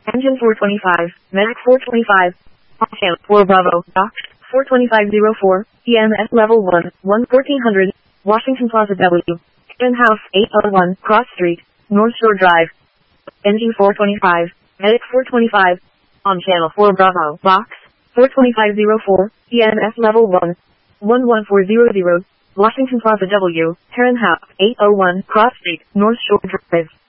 Engine 425, Medic 425, channel 4 Bravo, Box 42504, EMS Level 1, 1400, Washington Plaza W, House 801, Cross Street, North Shore Drive. Engine 425, Medic 425, on channel 4 Bravo, Box 42504, EMS Level 1, 11400, Washington Plaza W, House 801, Cross Street, North Shore Drive.